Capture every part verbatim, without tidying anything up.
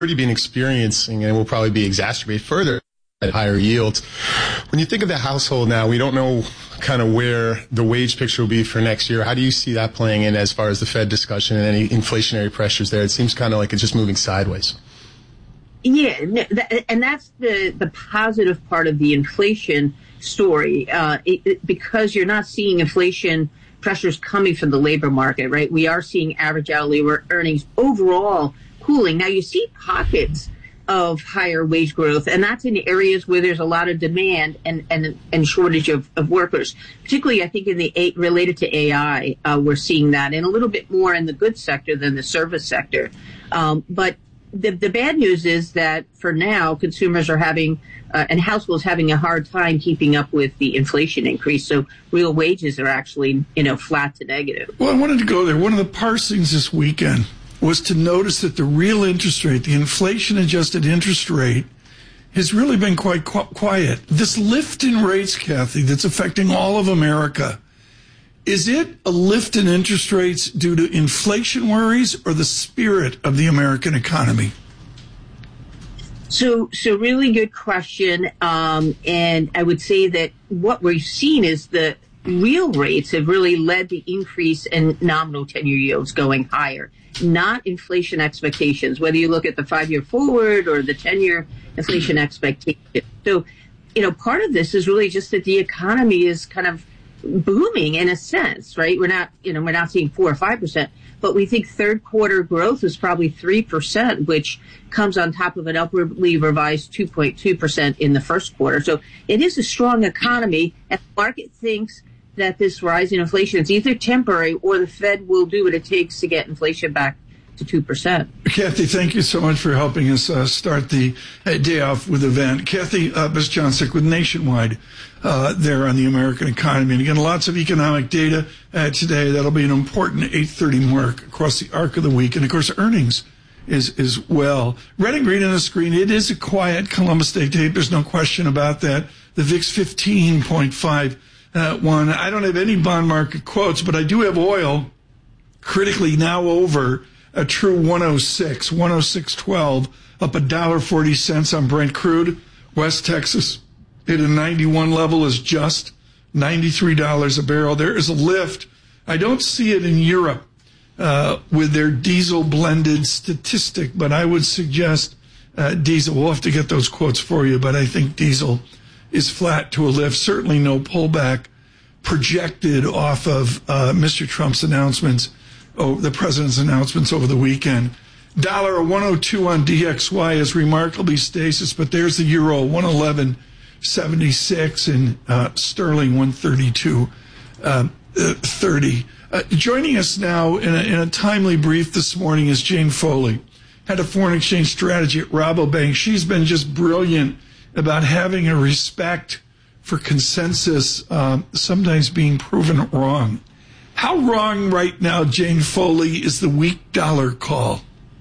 already been experiencing and will probably be exacerbated further at higher yields. When you think of the household now, we don't know kind of where the wage picture will be for next year. How do you see that playing in as far as the Fed discussion and any inflationary pressures there? It seems kind of like it's just moving sideways. Yeah, and that's the, the positive part of the inflation story, uh, it, it, because you're not seeing inflation pressures coming from the labor market, right? We are seeing average hourly earnings overall cooling. Now, you see pockets of higher wage growth, and that's in areas where there's a lot of demand and, and, and shortage of, of workers. Particularly, I think, in the a, related to A I, uh, we're seeing that, and a little bit more in the goods sector than the service sector. Um, but the, the bad news is that for now, consumers are having uh, and households having a hard time keeping up with the inflation increase. So real wages are actually, you know, flat to negative. Well, I wanted to go there. One of the parsings this weekend was to notice that the real interest rate, the inflation-adjusted interest rate, has really been quite qu- quiet. This lift in rates, Kathy, that's affecting all of America, is it a lift in interest rates due to inflation worries or the spirit of the American economy? So, so really good question. Um, and I would say that what we've seen is the real rates have really led the increase in nominal ten-year yields going higher, not inflation expectations, whether you look at the five-year forward or the ten-year inflation expectation. So, you know, part of this is really just that the economy is kind of booming in a sense, right? We're not, you know, we're not seeing four or five percent, but we think third quarter growth is probably three percent, which comes on top of an upwardly revised two point two percent in the first quarter. So it is a strong economy, and the market thinks that this rise in inflation is either temporary or the Fed will do what it takes to get inflation back to two percent. Kathy, thank you so much for helping us uh, start the uh, day off with the event. Kathy uh, Bostjancic with Nationwide uh, there on the American economy. And again, lots of economic data uh, today. That'll be an important eight thirty mark across the arc of the week. And, of course, earnings is as well. Red and green on the screen. It is a quiet Columbus Day tape. There's no question about that. The V I X fifteen point five. Uh, one. I don't have any bond market quotes, but I do have oil critically now over a true one oh six, one oh six twelve, up one dollar and forty cents on Brent crude. West Texas hit a ninety-one level, is just ninety-three dollars a barrel. There is a lift. I don't see it in Europe uh, with their diesel blended statistic, but I would suggest uh, diesel. We'll have to get those quotes for you, but I think diesel is flat to a lift. Certainly no pullback projected off of uh, Mister Trump's announcements, oh, the president's announcements over the weekend. Dollar one oh two on D X Y is remarkably stasis, but there's the euro, one eleven seventy-six, and uh, sterling, one thirty-two thirty. Uh, joining us now in a, in a timely brief this morning is Jane Foley, head of foreign exchange strategy at Rabobank. She's been just brilliant about having a respect for consensus, um, sometimes being proven wrong. How wrong right now, Jane Foley, is the weak dollar call?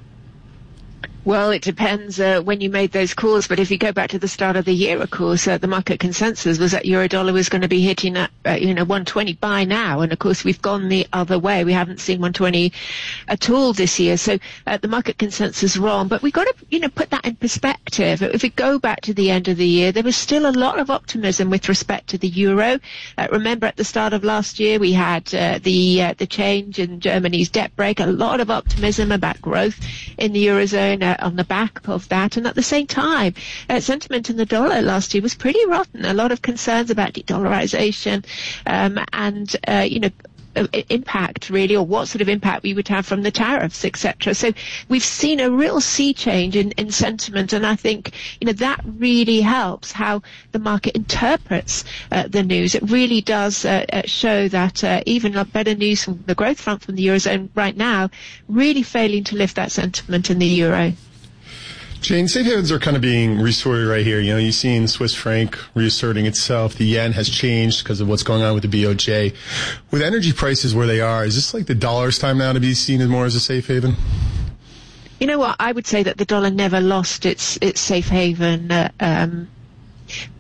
Well, it depends uh, when you made those calls, but if you go back to the start of the year, of course, uh, the market consensus was that euro dollar was going to be hitting at, uh, you know, one twenty by now, and of course we've gone the other way. We haven't seen one twenty at all this year, so uh, the market consensus is wrong. But we've got to, you know, put that in perspective. If we go back to the end of the year, there was still a lot of optimism with respect to the euro. Uh, remember, at the start of last year, we had uh, the uh, the change in Germany's debt brake, a lot of optimism about growth in the eurozone. Uh, on the back of that, and at the same time, uh, sentiment in the dollar last year was pretty rotten. A lot of concerns about de-dollarization um, and, uh, you know, impact really, or what sort of impact we would have from the tariffs, et cetera. So we've seen a real sea change in, in sentiment, and I think, you know, that really helps how the market interprets uh, the news. It really does uh, uh, show that uh, even better news from the growth front from the Eurozone right now really failing to lift that sentiment in the Euro. Jane, safe havens are kind of being resorted right here. You know, you've seen Swiss franc reasserting itself. The yen has changed because of what's going on with the B O J. With energy prices where they are, is this like the dollar's time now to be seen as more as a safe haven? You know what? I would say that the dollar never lost its its safe haven uh, um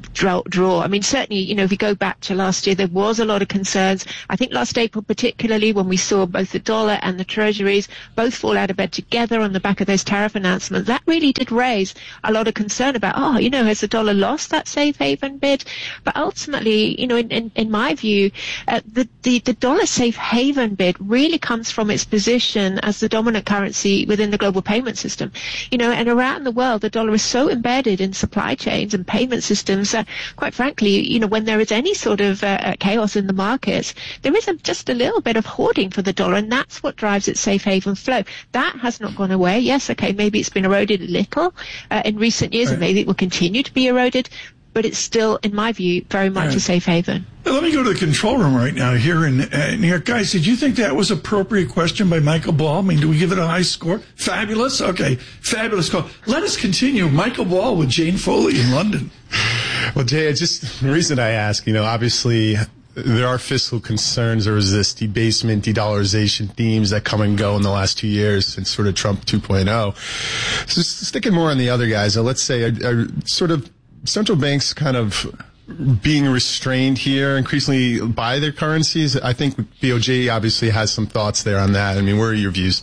draw, draw. I mean, certainly, you know, if we go back to last year, there was a lot of concerns. I think last April, particularly when we saw both the dollar and the treasuries both fall out of bed together on the back of those tariff announcements, that really did raise a lot of concern about, oh, you know, has the dollar lost that safe haven bid? But ultimately, you know, in, in, in my view, uh, the, the, the dollar safe haven bid really comes from its position as the dominant currency within the global payment system. You know, and around the world, the dollar is so embedded in supply chains and payment systems that, quite frankly, you know, when there is any sort of uh, chaos in the markets, there is a, just a little bit of hoarding for the dollar, and that's what drives its safe haven flow. That has not gone away. Yes, okay, maybe it's been eroded a little uh, in recent years, right, and maybe it will continue to be eroded, but it's still, in my view, very much right. a safe haven. Well, let me go to the control room right now here in uh, New York. Guys, did you think that was an appropriate question by Michael Ball? I mean, do we give it a high score? Fabulous? Okay, fabulous call. Let us continue. Michael Ball with Jane Foley in London. Well, Jay, it's just the reason I ask, you know, obviously there are fiscal concerns. There was this debasement, de-dollarization themes that come and go in the last two years since sort of Trump two point oh. So sticking more on the other guys, uh, let's say are, are sort of central banks kind of being restrained here increasingly by their currencies. I think B O J obviously has some thoughts there on that. I mean, what are your views?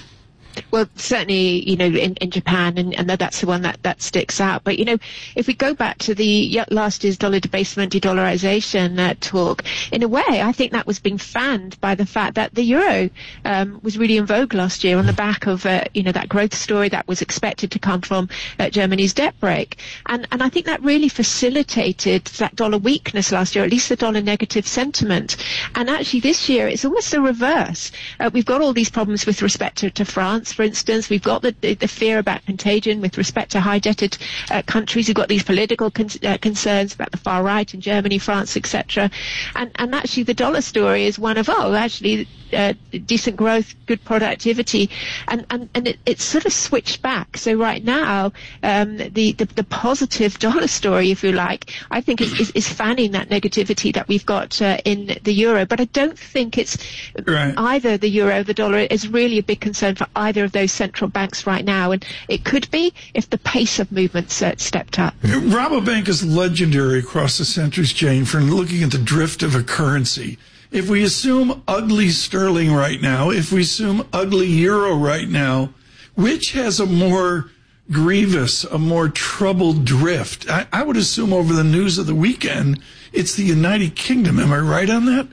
Well, certainly, you know, in, in Japan, and, and that's the one that, that sticks out. But, you know, if we go back to the last year's dollar debasement, de-dollarization uh, talk, in a way, I think that was being fanned by the fact that the euro um, was really in vogue last year on the back of, uh, you know, that growth story that was expected to come from uh, Germany's debt break. And, and I think that really facilitated that dollar weakness last year, at least the dollar negative sentiment. And actually this year, it's almost the reverse. Uh, we've got all these problems with respect to, to France. For instance, we've got the, the, the fear about contagion with respect to high-debted uh, countries. We've got these political con- uh, concerns about the far right in Germany, France, et cetera. And, and actually, the dollar story is one of, oh, actually, uh, decent growth, good productivity, and and, and it, it's sort of switched back. So right now, um, the, the the positive dollar story, if you like, I think is is, is fanning that negativity that we've got uh, in the euro. But I don't think it's right. either the euro or the dollar is really a big concern for either of those central banks right now, and it could be if the pace of movements uh, stepped up. Rabobank is legendary across the centuries, Jane, for looking at the drift of a currency. If we assume ugly sterling right now, if we assume ugly euro right now, which has a more grievous, a more troubled drift? I, I would assume over the news of the weekend, it's the United Kingdom. Am I right on that?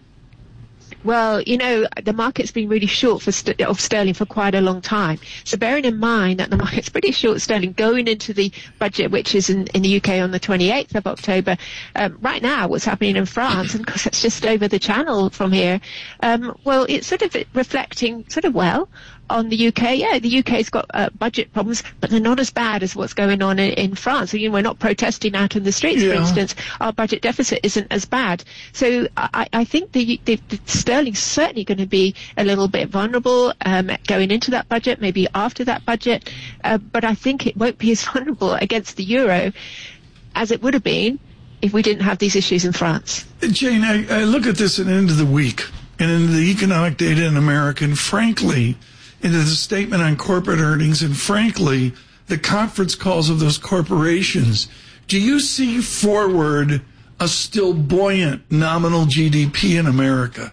Well, you know, the market's been really short for st- of sterling for quite a long time. So bearing in mind that the market's pretty short sterling going into the budget, which is in, in the U K on the twenty-eighth of October, um, right now what's happening in France, and of course that's just over the channel from here, um, well, it's sort of reflecting sort of well on the U K. Yeah, the U K's got uh, budget problems, but they're not as bad as what's going on in, in France. So, you know, we're not protesting out in the streets, yeah. for instance. Our budget deficit isn't as bad. So I, I think the, the, the sterling's certainly going to be a little bit vulnerable um, going into that budget, maybe after that budget. Uh, but I think it won't be as vulnerable against the euro as it would have been if we didn't have these issues in France. Jane, I, I look at this at the end of the week and into the economic data in America, and frankly, into the statement on corporate earnings, and frankly, the conference calls of those corporations. Do you see forward a still buoyant nominal G D P in America?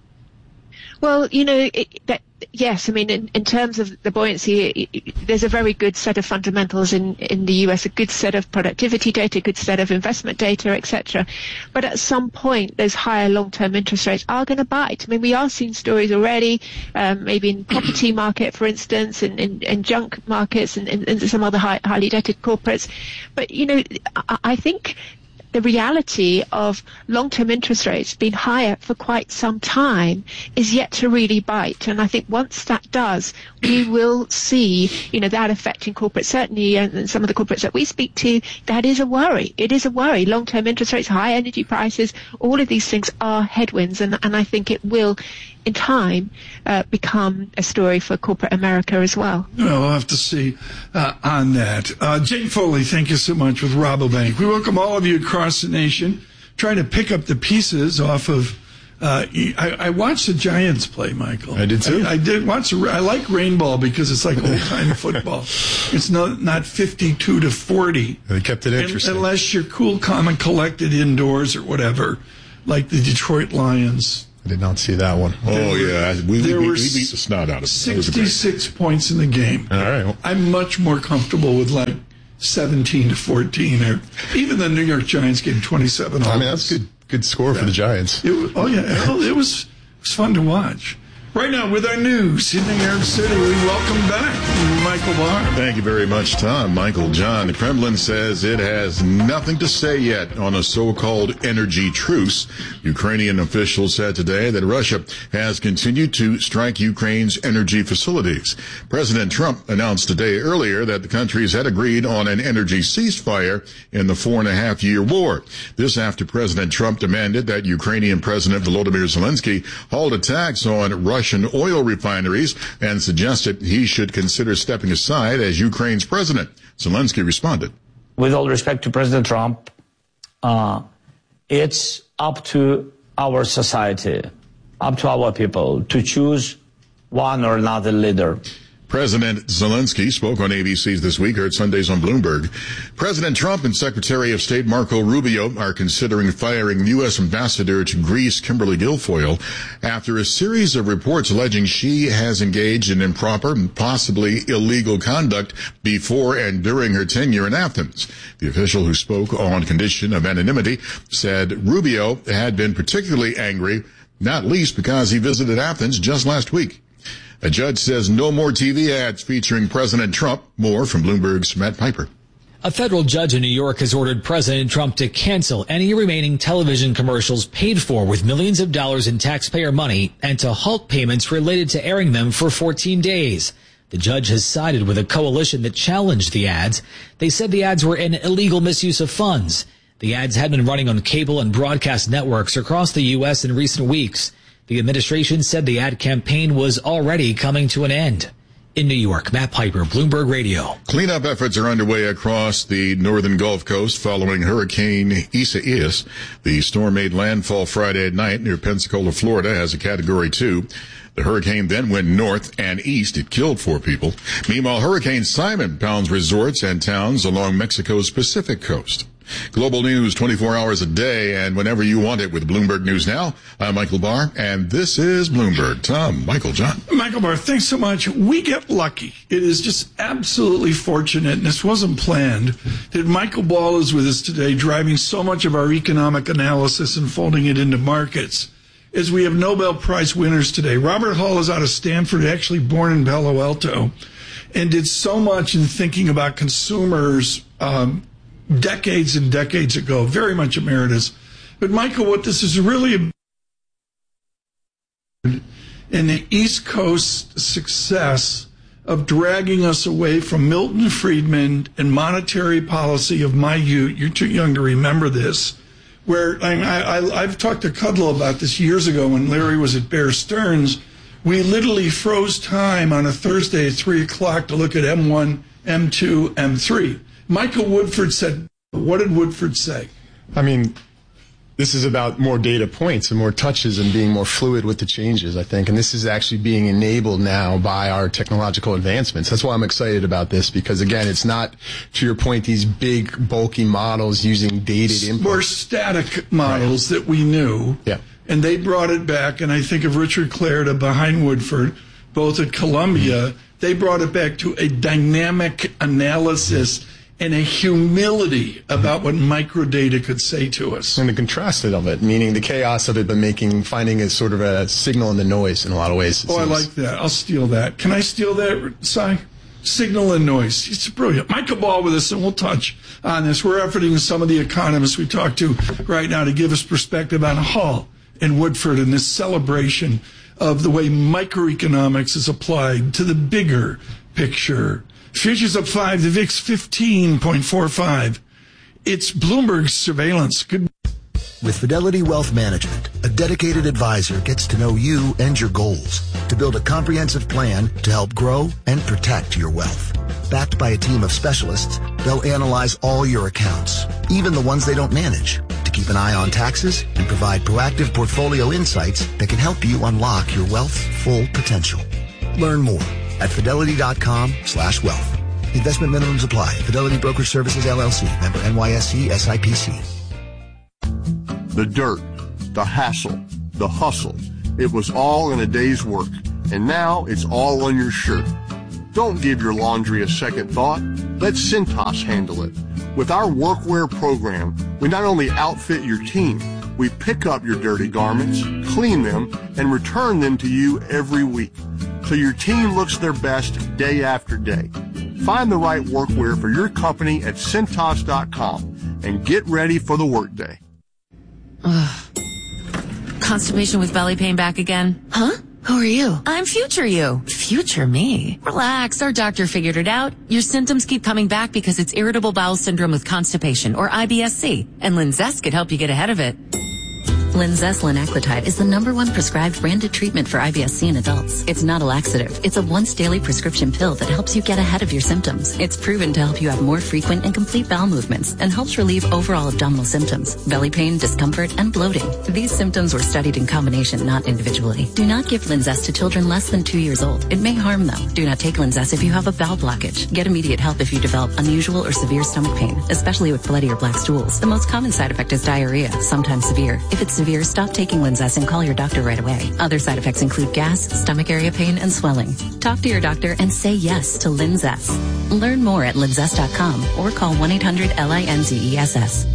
Well, you know, it, that, yes, I mean, in, in terms of the buoyancy, it, it, there's a very good set of fundamentals in, in the U S, a good set of productivity data, a good set of investment data, et cetera. But at some point, those higher long-term interest rates are going to bite. I mean, we are seeing stories already, um, maybe in property market, for instance, in, in, in junk markets and in, in some other high, highly debted corporates. But, you know, I, I think the reality of long-term interest rates being higher for quite some time is yet to really bite. And I think once that does, we will see, you know, that affecting corporates, certainly, and some of the corporates that we speak to, that is a worry. It is a worry. Long-term interest rates, high energy prices, all of these things are headwinds. And, and I think it will, in time, uh, become a story for corporate America as well. Well, we'll have to see uh, on that. Uh, Jane Foley, thank you so much with Rabobank. We welcome all of you across the nation, trying to pick up the pieces off of Uh, I, I watched the Giants play, Michael. I did too. I, I did watch. I like rain ball because it's like old time football. It's not not fifty-two to forty. They kept it interesting. Unless you're cool, calm, and collected indoors or whatever, like the Detroit Lions. I did not see that one. Oh, were, yeah. We, we, there we, were we beat the snot out of it. sixty-six points in the game. All right. Well, I'm much more comfortable with like seventeen to fourteen. Or even the New York Giants game, twenty-seven. I mean, that's good. Good score yeah. for the Giants. It was, oh, yeah. It was, it was fun to watch. Right now, with our news in New York City, we welcome back Michael Barr. Thank you very much, Tom. Michael John. The Kremlin says it has nothing to say yet on a so-called energy truce. Ukrainian officials said today that Russia has continued to strike Ukraine's energy facilities. President Trump announced a day earlier that the countries had agreed on an energy ceasefire in the four and a half year war. This after President Trump demanded that Ukrainian President Volodymyr Zelensky halt attacks on Russia Russian oil refineries and suggested he should consider stepping aside as Ukraine's president. Zelensky responded. With all respect to President Trump, uh, it's up to our society, up to our people to choose one or another leader. President Zelensky spoke on A B C's This Week, heard Sundays on Bloomberg. President Trump and Secretary of State Marco Rubio are considering firing U S Ambassador to Greece Kimberly Guilfoyle after a series of reports alleging she has engaged in improper and possibly illegal conduct before and during her tenure in Athens. The official who spoke on condition of anonymity said Rubio had been particularly angry, not least because he visited Athens just last week. A judge says no more T V ads featuring President Trump. More from Bloomberg's Matt Piper. A federal judge in New York has ordered President Trump to cancel any remaining television commercials paid for with millions of dollars in taxpayer money and to halt payments related to airing them for fourteen days. The judge has sided with a coalition that challenged the ads. They said the ads were an illegal misuse of funds. The ads had been running on cable and broadcast networks across the U S in recent weeks. The administration said the ad campaign was already coming to an end. In New York, Matt Piper, Bloomberg Radio. Cleanup efforts are underway across the northern Gulf Coast following Hurricane Isaias. The storm made landfall Friday at night near Pensacola, Florida, as a Category two. The hurricane then went north and east. It killed four people. Meanwhile, Hurricane Simon pounds resorts and towns along Mexico's Pacific coast. Global news twenty-four hours a day and whenever you want it with Bloomberg News Now. I'm Michael Barr, and this is Bloomberg. Tom, Michael, John. Michael Barr, thanks so much. We get lucky. It is just absolutely fortunate, and this wasn't planned, that Michael Ball is with us today, driving so much of our economic analysis and folding it into markets, as we have Nobel Prize winners today. Robert Hall is out of Stanford, actually born in Palo Alto, and did so much in thinking about consumers um, decades and decades ago, very much emeritus. But Michael, what this is really in the East Coast success of dragging us away from Milton Friedman and monetary policy of my youth. You're too young to remember this. Where I, I, I've talked to Kudlow about this years ago when Larry was at Bear Stearns. We literally froze time on a Thursday at three o'clock to look at M one, M two, M three. Michael Woodford said, what did Woodford say? I mean, this is about more data points and more touches and being more fluid with the changes, I think. And this is actually being enabled now by our technological advancements. That's why I'm excited about this, because, again, it's not, to your point, these big, bulky models using dated inputs. More static models right. that we knew. Yeah. And they brought it back, and I think of Richard Clarida behind Woodford, both at Columbia. Mm-hmm. They brought it back to a dynamic analysis mm-hmm. and a humility about what microdata could say to us. And the contrast of it, meaning the chaos of it, but making, finding a sort of a signal in the noise in a lot of ways. Oh, seems. I like that. I'll steal that. Can I steal that, Si? Signal and noise. It's brilliant. Michael Ball with us, and we'll touch on this. We're efforting some of the economists we talk to right now to give us perspective on Hall and Woodford and this celebration of the way microeconomics is applied to the bigger picture. Futures up five, the V I X fifteen point four five. It's Bloomberg surveillance. Good. With Fidelity Wealth Management, a dedicated advisor gets to know you and your goals to build a comprehensive plan to help grow and protect your wealth. Backed by a team of specialists, they'll analyze all your accounts, even the ones they don't manage, to keep an eye on taxes and provide proactive portfolio insights that can help you unlock your wealth's full potential. Learn more at fidelity.com slash wealth. Investment minimums apply. Fidelity Brokerage Services, L L C. Member N Y S E S I P C. The dirt, the hassle, the hustle. It was all in a day's work. And now it's all on your shirt. Don't give your laundry a second thought. Let Cintas handle it. With our workwear program, we not only outfit your team, we pick up your dirty garments, clean them, and return them to you every week. So your team looks their best day after day. Find the right workwear for your company at Cintas dot com and get ready for the workday. Ugh. Constipation with belly pain back again? Huh? Who are you? I'm future you. Future me? Relax, our doctor figured it out. Your symptoms keep coming back because it's irritable bowel syndrome with constipation, or I B S C, and Linzess could help you get ahead of it. Linzess linaclotide is the number one prescribed branded treatment for I B S C in adults. It's not a laxative. It's a once daily prescription pill that helps you get ahead of your symptoms. It's proven to help you have more frequent and complete bowel movements and helps relieve overall abdominal symptoms, belly pain, discomfort, and bloating. These symptoms were studied in combination, not individually. Do not give Linzess to children less than two years old. It may harm them. Do not take Linzess if you have a bowel blockage. Get immediate help if you develop unusual or severe stomach pain, especially with bloody or black stools. The most common side effect is diarrhea, sometimes severe. If it's severe, stop taking Linzess and call your doctor right away. Other side effects include gas, stomach area pain, and swelling. Talk to your doctor and say yes to Linzess. Learn more at linzess dot com or call one eight hundred L I N Z E S S.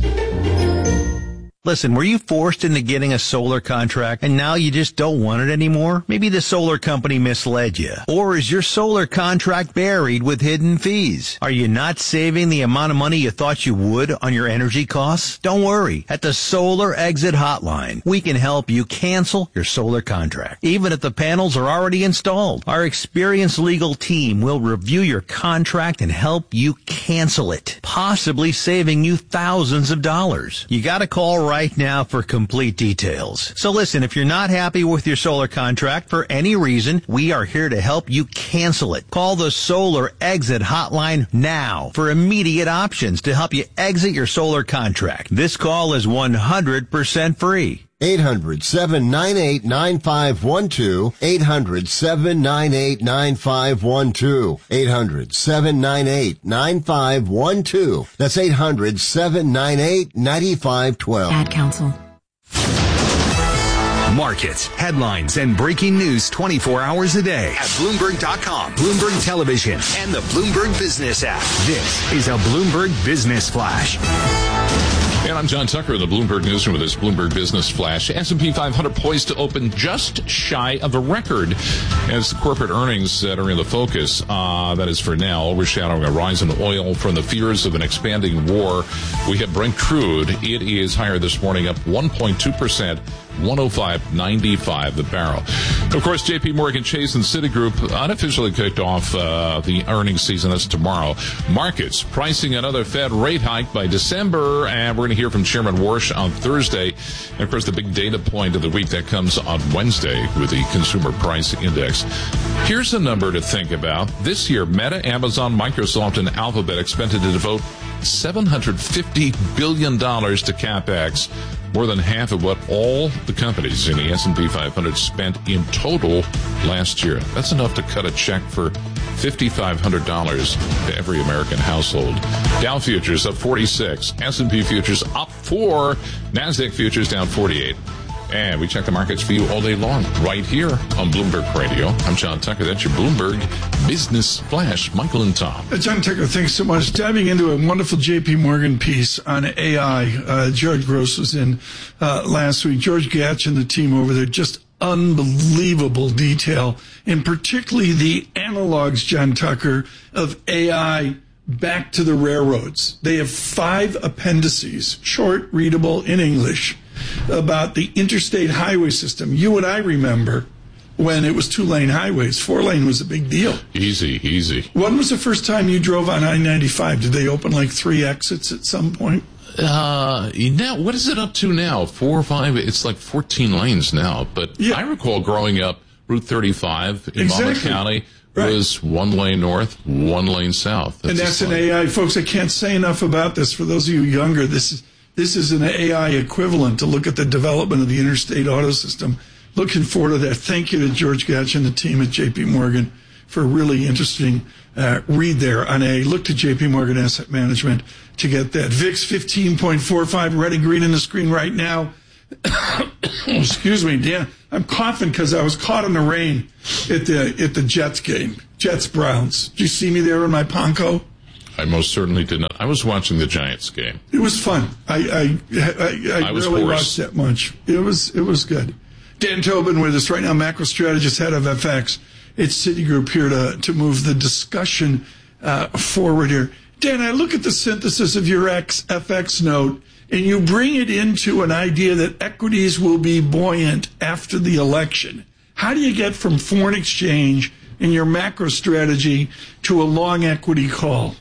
Listen, were you forced into getting a solar contract and now you just don't want it anymore? Maybe the solar company misled you. Or is your solar contract buried with hidden fees? Are you not saving the amount of money you thought you would on your energy costs? Don't worry. At the Solar Exit Hotline, we can help you cancel your solar contract, even if the panels are already installed. Our experienced legal team will review your contract and help you cancel it, possibly saving you thousands of dollars. You gotta call right now for complete details. So listen, if you're not happy with your solar contract for any reason, we are here to help you cancel it. Call the Solar Exit Hotline now for immediate options to help you exit your solar contract. This call is one hundred percent free. eight hundred, seven nine eight, nine five one two. eight hundred, seven nine eight, nine five one two. eight hundred, seven nine eight, nine five one two. That's eight hundred, seven nine eight, nine five one two. Ad Council. Markets, headlines, and breaking news twenty-four hours a day at Bloomberg dot com, Bloomberg Television, and the Bloomberg Business app. This is a Bloomberg Business Flash. And I'm John Tucker in the Bloomberg Newsroom with this Bloomberg Business Flash. S and P five hundred poised to open just shy of a record as the corporate earnings that are in the focus, uh, that is for now, overshadowing a rise in oil from the fears of an expanding war. We have Brent crude. It is higher this morning, up one point two percent. one oh five ninety-five the barrel. Of course, J P Morgan Chase and Citigroup unofficially kicked off uh, the earnings season. That's tomorrow. Markets pricing another Fed rate hike by December, and we're going to hear from Chairman Warsh on Thursday. And of course, the big data point of the week that comes on Wednesday with the Consumer Price Index. Here's a number to think about. This year, Meta, Amazon, Microsoft, and Alphabet expected to devote seven hundred fifty billion dollars to CapEx, more than half of what all the companies in the S and P five hundred spent in total last year. That's enough to cut a check for five thousand five hundred dollars to every American household. Dow futures up forty-six, S and P futures up four, NASDAQ futures down forty-eight. And we check the markets for you all day long right here on Bloomberg Radio. I'm John Tucker. That's your Bloomberg Business Flash. Michael and Tom. Uh, John Tucker, thanks so much. Diving into a wonderful J P Morgan piece on A I. Uh, George Gross was in uh, last week. George Gatch and the team over there, just unbelievable detail, and particularly the analogs, John Tucker, of A I back to the railroads. They have five appendices, short, readable in English, about the interstate highway system. You and I remember when it was two-lane highways. Four-lane was a big deal. Easy, easy. When was the first time you drove on I ninety-five? Did they open like three exits at some point? Uh, now, what is it up to now? Four or five? It's like fourteen lanes now. But yeah. I recall growing up, Route thirty-five in exactly. Monmouth County right. was one lane north, one lane south. That's and that's an A I. Folks, I can't say enough about this. For those of you younger, this is This is an A I equivalent to look at the development of the interstate auto system. Looking forward to that. Thank you to George Gatch and the team at J P Morgan for a really interesting uh, read there on A. Look to J P Morgan Asset Management to get that. V I X fifteen point four five, red and green in the screen right now. Excuse me, Dan. I'm coughing because I was caught in the rain at the at the Jets game. Jets Browns. Did you see me there in my Ponco? I most certainly did not. I was watching the Giants game. It was fun. I I I, I, I really watched that much. It was it was good. Dan Tobin with us right now, macro strategist, head of F X. It's Citigroup here to to move the discussion uh, forward here. Dan, I look at the synthesis of your X, F X note, and you bring it into an idea that equities will be buoyant after the election. How do you get from foreign exchange in your macro strategy to a long equity call?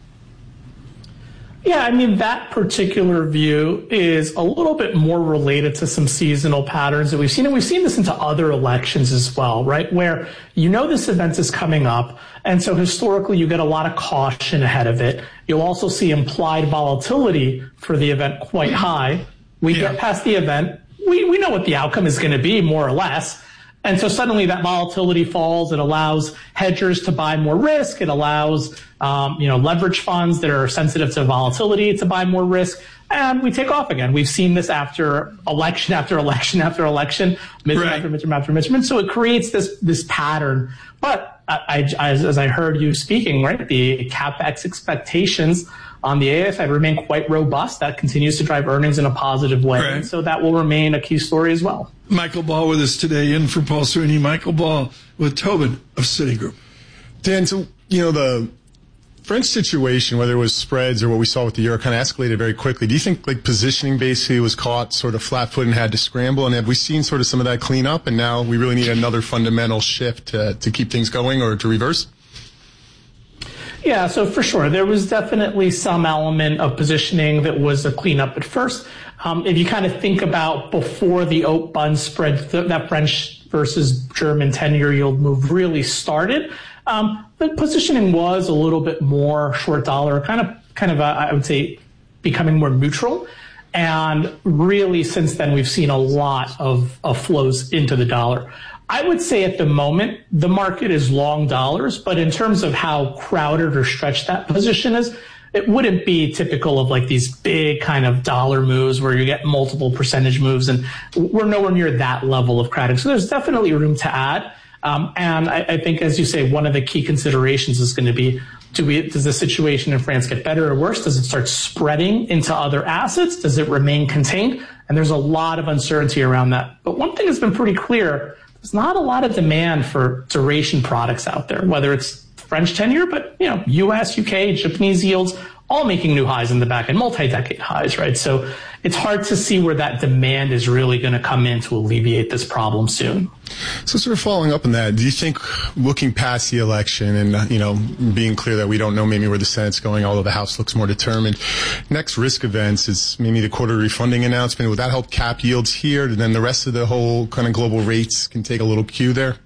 Yeah, I mean, that particular view is a little bit more related to some seasonal patterns that we've seen. And we've seen this into other elections as well, right? Where you know this event is coming up. And so historically, you get a lot of caution ahead of it. You'll also see implied volatility for the event quite high. We yeah. get past the event. We, we know what the outcome is going to be, more or less. And so suddenly that volatility falls. It allows hedgers to buy more risk. It allows, um, you know, leverage funds that are sensitive to volatility to buy more risk. And we take off again. We've seen this after election after election after election, midterm right. after midterm after midterm. So it creates this, this pattern. But I, I, as, as I heard you speaking, right, the CapEx expectations on the A I side remain quite robust. That continues to drive earnings in a positive way. Right. And so that will remain a key story as well. Michael Ball with us today, in for Paul Sweeney. Michael Ball with Tobin of Citigroup. Dan, so, you know, the French situation, whether it was spreads or what we saw with the euro, kind of escalated very quickly. Do you think, like, positioning basically was caught sort of flat-footed and had to scramble? And have we seen sort of some of that clean up, and now we really need another fundamental shift to, to keep things going or to reverse? Yeah, so for sure, there was definitely some element of positioning that was a cleanup at first. Um, if you kind of think about before the O A T bund spread, th- that French versus German ten-year yield move really started, um, the positioning was a little bit more short dollar, kind of, kind of, uh, I would say, becoming more neutral. And really, since then, we've seen a lot of, of flows into the dollar. I would say at the moment, the market is long dollars, but in terms of how crowded or stretched that position is, it wouldn't be typical of like these big kind of dollar moves where you get multiple percentage moves, and we're nowhere near that level of crowding. So there's definitely room to add. Um, and I, I think, as you say, one of the key considerations is going to be, do we, does the situation in France get better or worse? Does it start spreading into other assets? Does it remain contained? And there's a lot of uncertainty around that. But one thing has been pretty clear, there's not a lot of demand for duration products out there, whether it's French ten-year, but, you know, U S, U K, Japanese yields, all making new highs in the back end, multi-decade highs, right? So it's hard to see where that demand is really going to come in to alleviate this problem soon. So sort of following up on that, do you think looking past the election and, you know, being clear that we don't know maybe where the Senate's going, although the House looks more determined, next risk events is maybe the quarterly funding announcement. Would that help cap yields here? And then the rest of the whole kind of global rates can take a little cue there?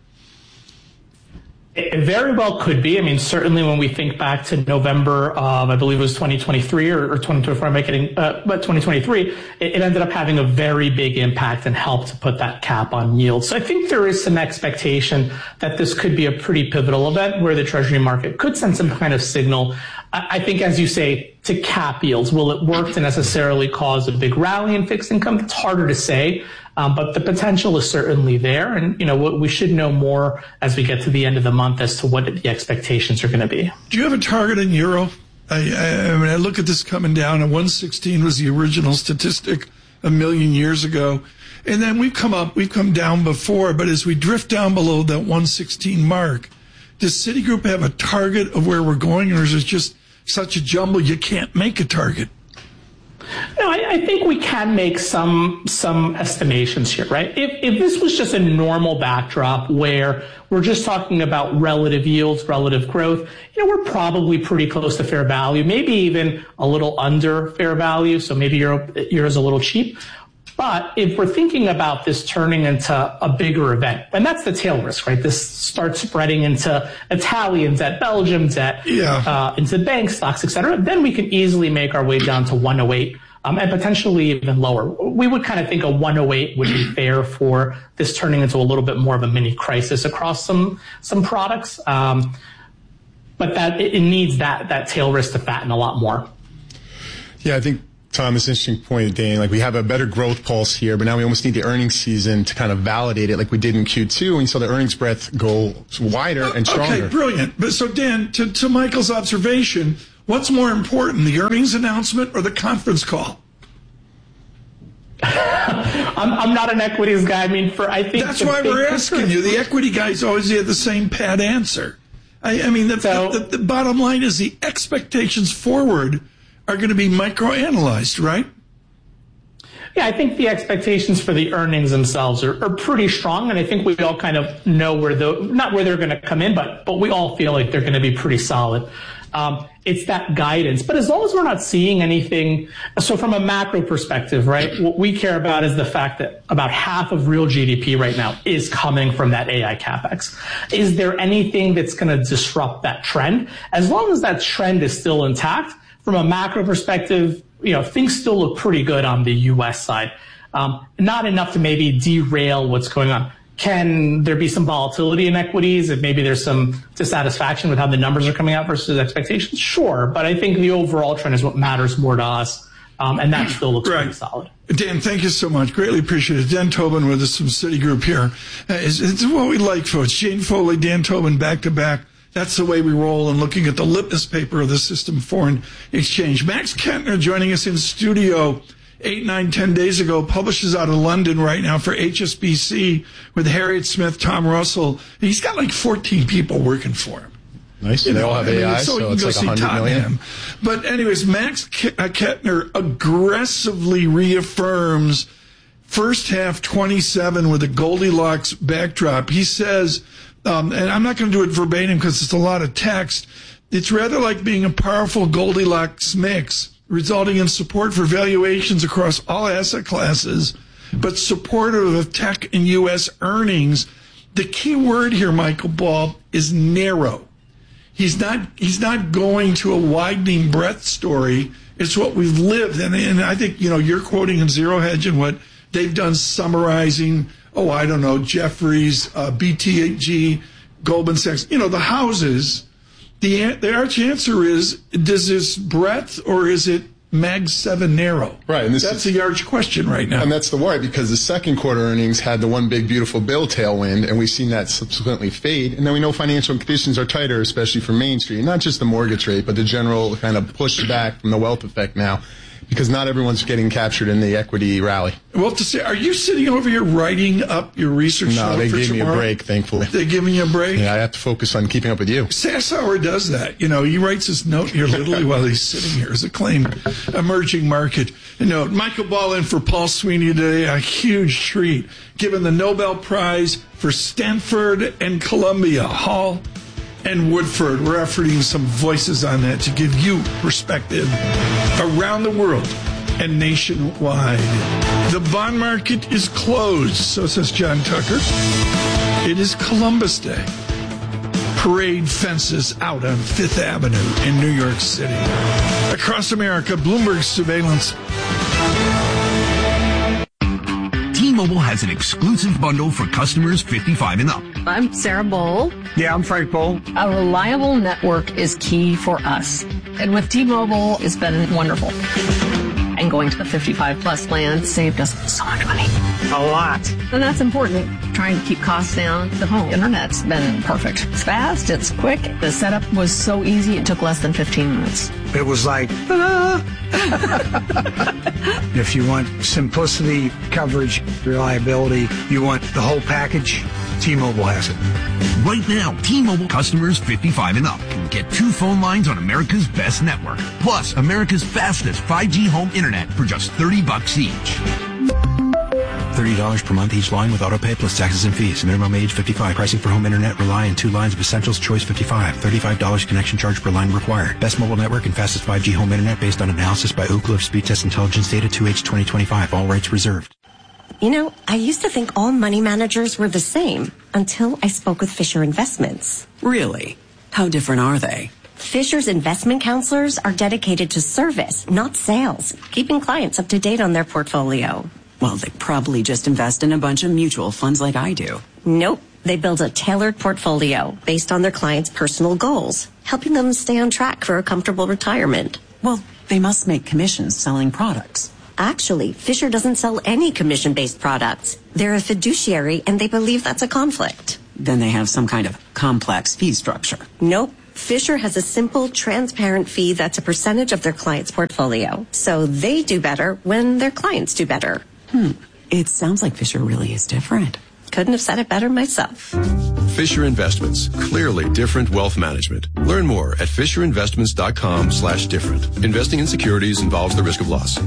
It very well could be. I mean, certainly when we think back to November of, I believe it was twenty twenty-three or, or twenty twenty-four, I'm getting, uh, but twenty twenty-three, it, it ended up having a very big impact and helped to put that cap on yield. So I think there is some expectation that this could be a pretty pivotal event where the Treasury market could send some kind of signal. I, I think, as you say, to cap yields. Will it work to necessarily cause a big rally in fixed income? It's harder to say. Um, but the potential is certainly there. And, you know, we should know more as we get to the end of the month as to what the expectations are going to be. Do you have a target in euro? I, I, I mean, I look at this coming down, and one sixteen was the original statistic a million years ago. And then we've come up, we've come down before, but as we drift down below that one sixteen mark, does Citigroup have a target of where we're going, or is it just such a jumble you can't make a target? No, I, I think we can make some some estimations here, right? If if this was just a normal backdrop where we're just talking about relative yields, relative growth, you know, we're probably pretty close to fair value, maybe even a little under fair value. So maybe euro euro's a little cheap. But if we're thinking about this turning into a bigger event, and that's the tail risk, right? This starts spreading into Italian debt, Belgium debt, yeah. uh, into bank stocks, et cetera, then we can easily make our way down to one oh eight. Um, and potentially even lower. We would kind of think a one oh eight would be fair for this turning into a little bit more of a mini crisis across some some products. Um, but that it, it needs that that tail risk to fatten a lot more. Yeah, I think, Tom, this is an interesting point, Dane. Like, we have a better growth pulse here, but now we almost need the earnings season to kind of validate it like we did in Q two, and you saw the earnings breadth go wider and stronger. Okay, brilliant. But so, Dan, to, to Michael's observation, what's more important, the earnings announcement or the conference call? I'm, I'm not an equities guy. I mean, for I think that's why we're asking you. The equity guys always have the same pat answer. I, I mean, the, so, the, the, the bottom line is the expectations forward are going to be microanalyzed, right? Yeah, I think the expectations for the earnings themselves are, are pretty strong, and I think we all kind of know where the not where they're going to come in, but but we all feel like they're going to be pretty solid. Um, it's that guidance. But as long as we're not seeing anything, so from a macro perspective, right, what we care about is the fact that about half of real G D P right now is coming from that A I CapEx. Is there anything that's going to disrupt that trend? As long as that trend is still intact, from a macro perspective, you know, things still look pretty good on the U S side. Um, not enough to maybe derail what's going on. Can there be some volatility in equities if maybe there's some dissatisfaction with how the numbers are coming out versus expectations? Sure, but I think the overall trend is what matters more to us, um, and that still looks right. Pretty solid. Dan, thank you so much. Greatly appreciate it. Dan Tobin with us from Citigroup here. Uh, it's, it's what we like, folks. Jane Foley, Dan Tobin, back to back. That's the way we roll, and looking at the litmus paper of the system foreign exchange. Max Kentner joining us in studio eight, nine, ten days ago, publishes out of London right now for H S B C with Harriet Smith, Tom Russell. He's got like fourteen people working for him. Nice. You they know, all have I mean, A I, so, so it's like one hundred million. But anyways, Max Kentner aggressively reaffirms first half twenty-seven with a Goldilocks backdrop. He says, um, and I'm not going to do it verbatim because it's a lot of text, it's rather like being a powerful Goldilocks mix, resulting in support for valuations across all asset classes, but supportive of tech and U S earnings. The key word here, Michael Ball, is narrow. He's not he's not going to a widening breadth story. It's what we've lived. And, and I think, you know, you're quoting in Zero Hedge and what they've done summarizing, oh, I don't know, Jefferies, uh, B T G, Goldman Sachs, you know, the houses. The, the arch answer is, does this breadth or is it Mag seven narrow? Right. And this that's is, the arch question right now. And that's the worry, because the second quarter earnings had the one big beautiful bill tailwind, and we've seen that subsequently fade. And then we know financial conditions are tighter, especially for Main Street, not just the mortgage rate, but the general kind of push back from the wealth effect now, because not everyone's getting captured in the equity rally. Well, to say, are you sitting over here writing up your research? No, they gave tomorrow? me a break, thankfully. They're giving you a break? Yeah, I have to focus on keeping up with you. Sassower does that. You know, he writes his note here literally while he's sitting here as a claim emerging market note. Michael Ball in for Paul Sweeney today, a huge treat, given the Nobel Prize for Stanford and Columbia, Hall and Woodford. We're offering some voices on that to give you perspective around the world and nationwide. The bond market is closed, so says John Tucker. It is Columbus Day. Parade fences out on Fifth Avenue in New York City. Across America, Bloomberg surveillance. T-Mobile has an exclusive bundle for customers fifty-five and up. I'm Sarah Bowl. Yeah, I'm Frank Bowl. A reliable network is key for us. And with T-Mobile, it's been wonderful. And going to the fifty-five plus plan saved us so much money. A lot. And that's important. Trying to keep costs down. The home internet's been perfect. It's fast, it's quick. The setup was so easy, it took less than fifteen minutes. It was like, ah. If you want simplicity, coverage, reliability, you want the whole package, T-Mobile has it. Right now, T-Mobile customers fifty-five and up can get two phone lines on America's best network, plus America's fastest five G home internet for just thirty bucks each. thirty dollars per month each line with autopay plus taxes and fees. Minimum age fifty-five. Pricing for home internet rely on two lines of Essentials Choice fifty-five. thirty-five dollars connection charge per line required. Best mobile network and fastest five G home internet based on analysis by Ookla of Speed Test Intelligence Data two H twenty twenty-five. All rights reserved. You know, I used to think all money managers were the same until I spoke with Fisher Investments. Really? How different are they? Fisher's investment counselors are dedicated to service, not sales, keeping clients up to date on their portfolio. Well, they probably just invest in a bunch of mutual funds like I do. Nope. They build a tailored portfolio based on their clients' personal goals, helping them stay on track for a comfortable retirement. Well, they must make commissions selling products. Actually, Fisher doesn't sell any commission-based products. They're a fiduciary, and they believe that's a conflict. Then they have some kind of complex fee structure. Nope. Fisher has a simple, transparent fee that's a percentage of their client's portfolio. So they do better when their clients do better. Hmm. It sounds like Fisher really is different. Couldn't have said it better myself. Fisher Investments. Clearly different wealth management. Learn more at fisherinvestments.com slash different. Investing in securities involves the risk of loss.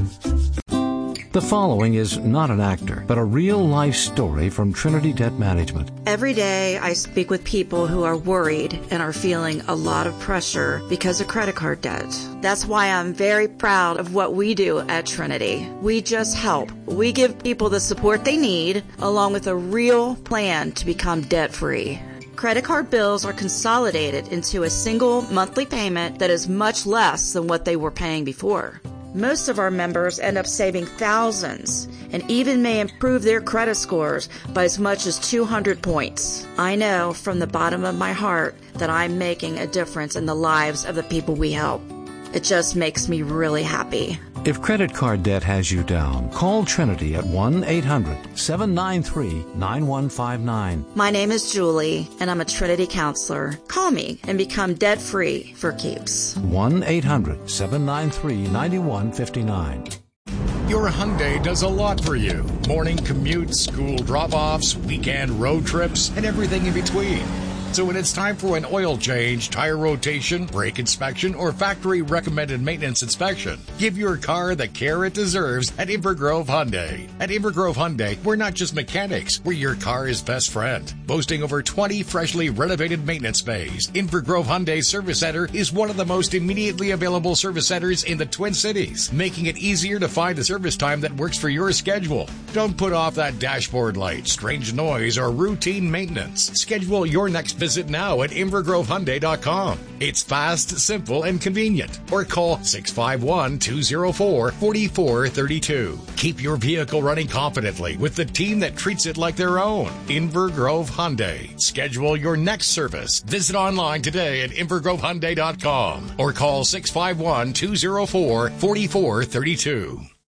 The following is not an actor, but a real-life story from Trinity Debt Management. Every day I speak with people who are worried and are feeling a lot of pressure because of credit card debt. That's why I'm very proud of what we do at Trinity. We just help. We give people the support they need, along with a real plan to become debt-free. Credit card bills are consolidated into a single monthly payment that is much less than what they were paying before. Most of our members end up saving thousands and even may improve their credit scores by as much as two hundred points. I know from the bottom of my heart that I'm making a difference in the lives of the people we help. It just makes me really happy. If credit card debt has you down, call Trinity at one eight hundred seven nine three nine one five nine. My name is Julie, and I'm a Trinity counselor. Call me and become debt-free for keeps. one eight hundred seven nine three nine one five nine. Your Hyundai does a lot for you. Morning commutes, school drop-offs, weekend road trips, and everything in between. So when it's time for an oil change, tire rotation, brake inspection, or factory recommended maintenance inspection, give your car the care it deserves at Inver Grove Hyundai. At Inver Grove Hyundai, we're not just mechanics, we're your car's best friend. Boasting over twenty freshly renovated maintenance bays, Inver Grove Hyundai Service Center is one of the most immediately available service centers in the Twin Cities, making it easier to find a service time that works for your schedule. Don't put off that dashboard light, strange noise, or routine maintenance. Schedule your next visit now at inver grove hyundai dot com. It's fast, simple, and convenient. Or call six five one, two zero four, four four three two. Keep your vehicle running confidently with the team that treats it like their own. Inver Grove Hyundai. Schedule your next service. Visit online today at inver grove hyundai dot com or call six five one, two zero four, four four three two.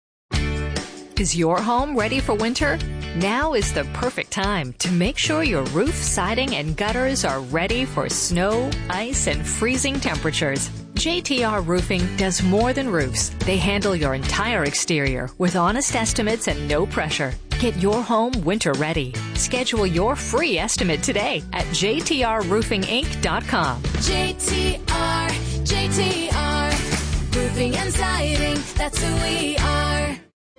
Is your home ready for winter? Now is the perfect time to make sure your roof, siding, and gutters are ready for snow, ice, and freezing temperatures. J T R Roofing does more than roofs. They handle your entire exterior with honest estimates and no pressure. Get your home winter ready. Schedule your free estimate today at j t r roofing inc dot com. J T R, J T R, roofing and siding, that's who we are.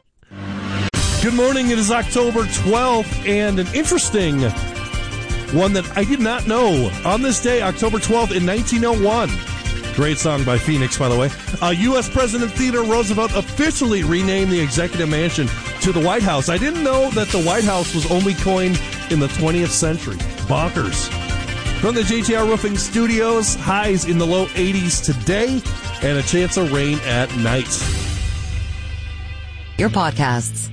Good morning. It is October twelfth, and an interesting one that I did not know. On this day, October twelfth, in nineteen oh one, great song by Phoenix, by the way, uh, U S President Theodore Roosevelt officially renamed the Executive Mansion to the White House. I didn't know that the White House was only coined in the twentieth century. Bonkers. From the J T R Roofing Studios, highs in the low eighties today, and a chance of rain at night. Your podcasts.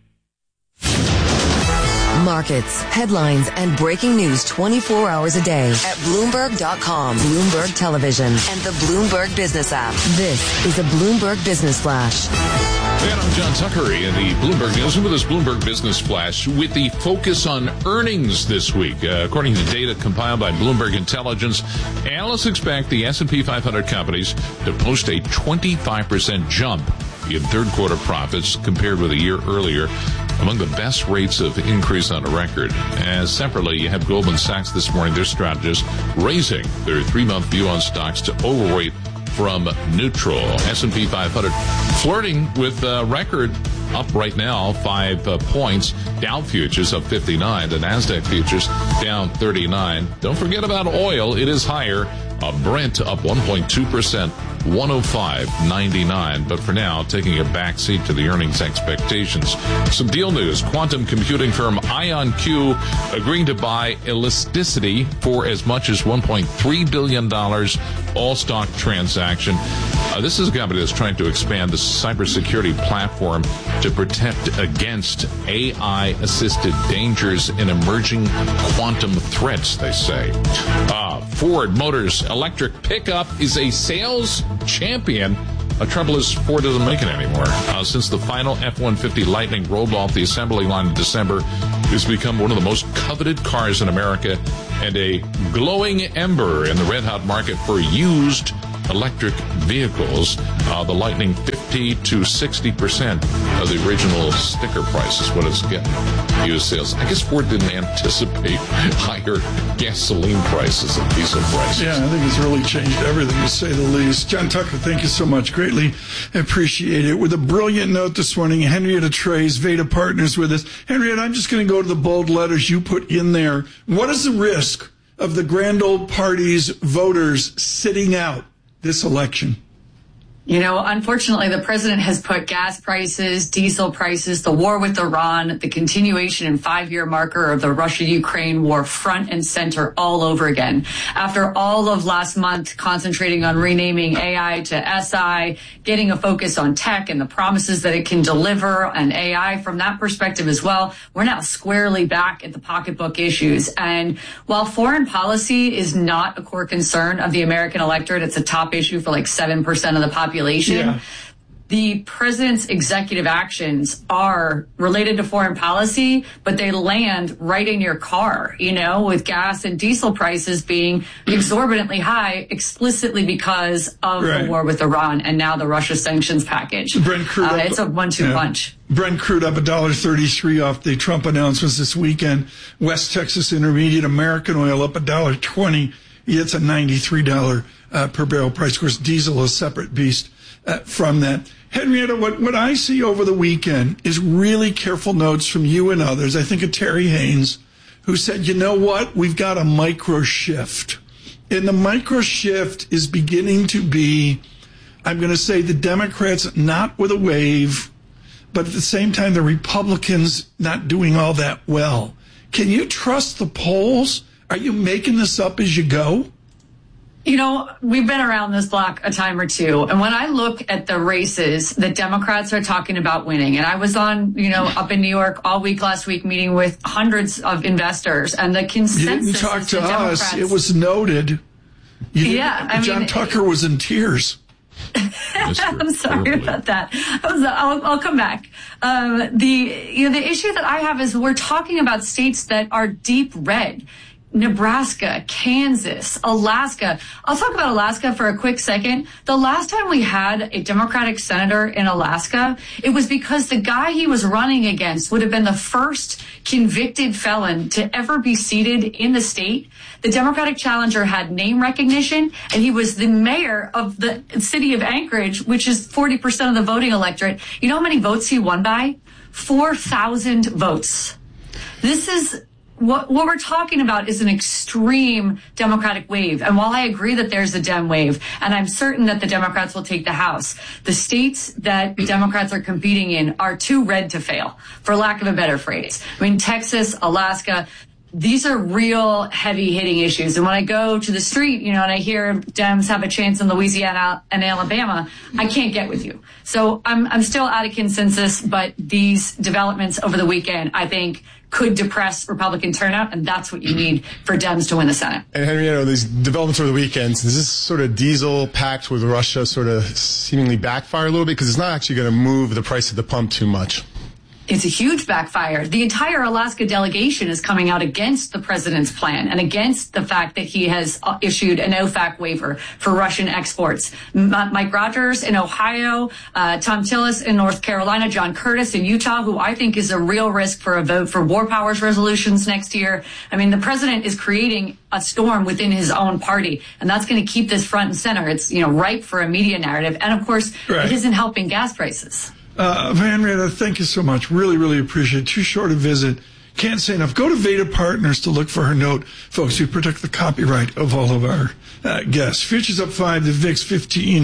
Markets, headlines, and breaking news twenty-four hours a day at Bloomberg dot com, Bloomberg Television, and the Bloomberg Business app. This is a Bloomberg Business Flash. And I'm John Tucker in the Bloomberg News with this Bloomberg Business Flash with the focus on earnings this week. Uh, according to data compiled by Bloomberg Intelligence, analysts expect the S and P five hundred companies to post a twenty-five percent jump in third quarter profits compared with a year earlier, among the best rates of increase on a record. As separately, you have Goldman Sachs this morning, their strategists raising their three-month view on stocks to overweight from neutral. S and P five hundred flirting with a record, up right now five uh, points. Dow futures up fifty-nine. The NASDAQ futures down thirty-nine. Don't forget about oil. It is higher. Uh, Brent up one point two percent one oh five ninety-nine. But for now, taking a backseat to the earnings expectations. Some deal news. Quantum computing firm IonQ agreeing to buy Elasticity for as much as one point three billion dollars, all-stock transaction. Uh, this is a company that's trying to expand the cybersecurity platform to protect against A I-assisted dangers and emerging quantum threats, they say. Uh, Ford Motors electric pickup is a sales champion. The trouble is, Ford doesn't make it anymore. Uh, since the final F one fifty Lightning rolled off the assembly line in December, it's become one of the most coveted cars in America and a glowing ember in the red-hot market for used electric vehicles. Uh, the Lightning fifty to sixty percent of the original sticker price is what it's getting. Used sales. I guess Ford didn't anticipate higher gasoline prices and diesel prices. Yeah, I think it's really changed everything, to say the least. John Tucker, thank you so much. Greatly appreciate it. With a brilliant note this morning, Henrietta Trays, Veda Partners with us. Henrietta, I'm just going to go to the bold letters you put in there. What is the risk of the grand old party's voters sitting out this election? You know, unfortunately, the president has put gas prices, diesel prices, the war with Iran, the continuation and five-year marker of the Russia-Ukraine war front and center all over again. After all of last month concentrating on renaming A I to S I, getting a focus on tech and the promises that it can deliver, and A I from that perspective as well, we're now squarely back at the pocketbook issues. And while foreign policy is not a core concern of the American electorate, it's a top issue for like seven percent of the population. Population. Yeah. The president's executive actions are related to foreign policy, but they land right in your car, you know, with gas and diesel prices being exorbitantly high explicitly because of right. the war with Iran and now the Russia sanctions package. Brent crude uh, up, it's a one-two yeah. punch. Brent crude up one dollar thirty-three off the Trump announcements this weekend. West Texas Intermediate American oil up one dollar twenty. It's a ninety-three dollars uh, per barrel price. Of course, diesel is a separate beast uh, from that. Henrietta, what, what I see over the weekend is really careful notes from you and others. I think of Terry Haynes, who said, you know what? We've got a micro shift. And the micro shift is beginning to be, I'm going to say, the Democrats not with a wave, but at the same time, the Republicans not doing all that well. Can you trust the polls? Are you making this up as you go? You know, we've been around this block a time or two. And when I look at the races that Democrats are talking about winning, and I was on, you know, up in New York all week last week meeting with hundreds of investors, and the consensus You didn't talk is to that us. Democrats, it was noted. You yeah. I John mean, Tucker was in tears. I'm sorry about that. I'll, I'll come back. Um, the, you know, the issue that I have is we're talking about states that are deep red. Nebraska, Kansas, Alaska. I'll talk about Alaska for a quick second. The last time we had a Democratic senator in Alaska, it was because the guy he was running against would have been the first convicted felon to ever be seated in the state. The Democratic challenger had name recognition, and he was the mayor of the city of Anchorage, which is forty percent of the voting electorate. You know how many votes he won by? four thousand votes. This is... What, what we're talking about is an extreme Democratic wave. And while I agree that there's a Dem wave, and I'm certain that the Democrats will take the House, the states that Democrats are competing in are too red to fail, for lack of a better phrase. I mean, Texas, Alaska, these are real heavy-hitting issues. And when I go to the street, you know, and I hear Dems have a chance in Louisiana and Alabama, I can't get with you. So I'm, I'm still out of consensus, but these developments over the weekend, I think, could depress Republican turnout, and that's what you need for Dems to win the Senate. And Henry, you know, these developments over the weekend, does this sort of diesel pact with Russia sort of seemingly backfire a little bit? Because it's not actually going to move the price at the pump too much. It's a huge backfire. The entire Alaska delegation is coming out against the president's plan and against the fact that he has issued an O FAC waiver for Russian exports. M- Mike Rogers in Ohio, uh, Tom Tillis in North Carolina, John Curtis in Utah, who I think is a real risk for a vote for war powers resolutions next year. I mean, the president is creating a storm within his own party, and that's going to keep this front and center. It's, you know, ripe for a media narrative. And of course, right. It isn't helping gas prices. Uh, Henrietta, thank you so much. Really, really appreciate it. Too short a visit. Can't say enough. Go to Veda Partners to look for her note. Folks, we protect the copyright of all of our uh, guests. Futures up five, the V I X fifteen